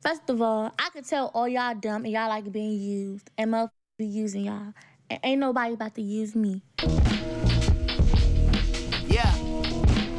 First of all, I could tell all y'all dumb and y'all like being used. And motherfuckers be using y'all. And ain't nobody about to use me.